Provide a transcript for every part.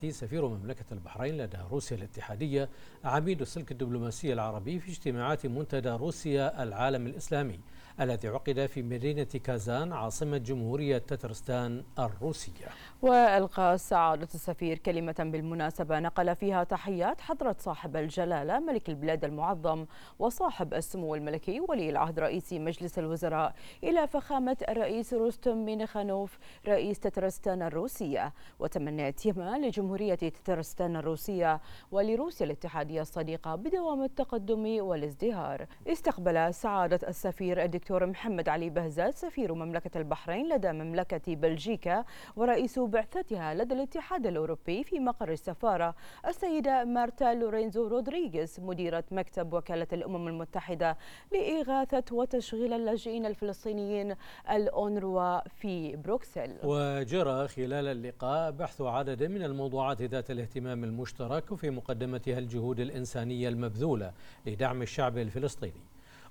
سفير مملكة البحرين لدى روسيا الاتحادية عميد السلك الدبلوماسي العربي في اجتماعات منتدى روسيا العالم الإسلامي الذي عقد في مدينة كازان عاصمة جمهورية تترستان الروسية. وألقى سعادة السفير كلمة بالمناسبة نقل فيها تحيات حضرة صاحب الجلالة ملك البلاد المعظم وصاحب السمو الملكي ولي العهد رئيس مجلس الوزراء إلى فخامة الرئيس روستم مينخانوف رئيس تترستان الروسية، وتمنى اتهامه لجمهورية تترستان الروسية ولروسيا الاتحادية الصديقة بدوام التقدم والازدهار. استقبل سعادة السفير الدكتور محمد علي بهزاد سفير مملكة البحرين لدى مملكة بلجيكا ورئيس بعثتها لدى الاتحاد الأوروبي في مقر السفارة السيدة مارتا لورينزو رودريغيز مديرة مكتب وكالة الأمم المتحدة لإغاثة وتشغيل اللاجئين الفلسطينيين الأونروا في بروكسل. وجرى خلال اللقاء بحث عدد من الموضوعات ذات الاهتمام المشترك في مقدمتها الجهود الإنسانية المبذولة لدعم الشعب الفلسطيني.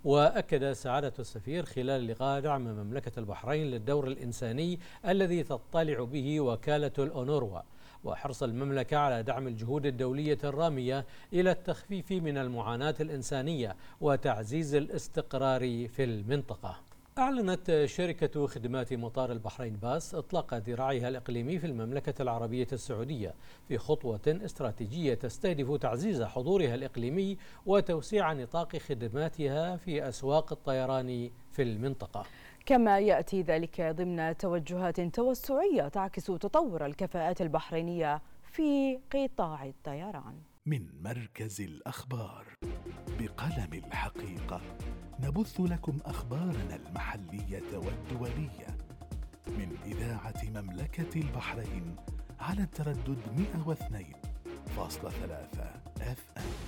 وأكد سعادة السفير خلال اللقاء دعم مملكة البحرين للدور الإنساني الذي تطلع به وكالة الأونروا وحرص المملكة على دعم الجهود الدولية الرامية إلى التخفيف من المعاناة الإنسانية وتعزيز الاستقرار في المنطقة. أعلنت شركة خدمات مطار البحرين باص إطلاق ذراعها الإقليمي في المملكة العربية السعودية في خطوة استراتيجية تستهدف تعزيز حضورها الإقليمي وتوسيع نطاق خدماتها في أسواق الطيران في المنطقة. كما يأتي ذلك ضمن توجهات توسعية تعكس تطور الكفاءات البحرينية في قطاع الطيران. من مركز الأخبار بقلم الحقيقة نبث لكم أخبارنا المحلية والدولية من إذاعة مملكة البحرين على التردد 102.3 FM.